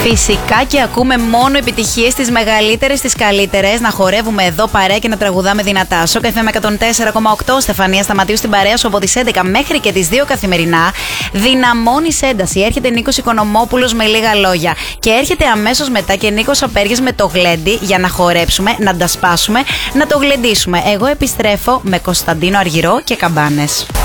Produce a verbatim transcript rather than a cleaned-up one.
Φυσικά και ακούμε μόνο επιτυχίες, τις μεγαλύτερες, τις καλύτερες. Να χορεύουμε εδώ παρέα και να τραγουδάμε δυνατά. Σοκ εφ εμ εκατόν τέσσερα κόμμα οκτώ. Στεφανία Σταματίου στην παρέα σου από τις έντεκα μέχρι και τις δύο καθημερινά. Δυναμώνεις ένταση. Έρχεται Νίκος Οικονομόπουλος με λίγα λόγια. Και έρχεται αμέσως μετά και Νίκος Απέργης με το γλέντι για να χορέψουμε, να τα σπάσουμε, να το γλεντήσουμε. Εγώ επιστρέφω με Κωνσταντίνο Αργυρό και καμπάνες.